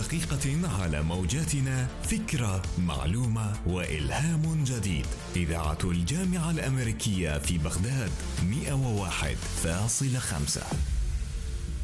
دقيقة على موجاتنا، فكرة، معلومة وإلهام جديد. إذاعة الجامعة الأمريكية في بغداد 101.5.